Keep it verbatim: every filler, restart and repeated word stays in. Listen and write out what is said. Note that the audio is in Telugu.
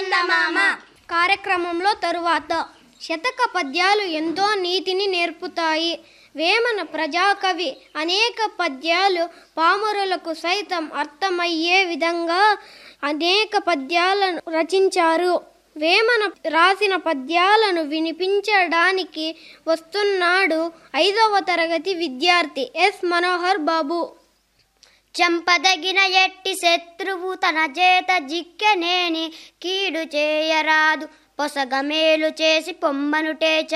చందమామ కార్యక్రమంలో తరువాత శతక పద్యాలు ఎంతో నీతిని నేర్పుతాయి. వేమన ప్రజాకవి అనేక పద్యాలు పామరులకు సైతం అర్థమయ్యే విధంగా అనేక పద్యాలను రచించారు. వేమన రాసిన పద్యాలను వినిపించడానికి వస్తున్నాడు ఐదవ తరగతి విద్యార్థి ఎస్ మనోహర్ బాబు. చంపదగిన ఎట్టి శత్రువు తన చేత జిక్కెనేని కీడు చేయరాదు, పొసగ మేలు చేసి పొమ్మనుటే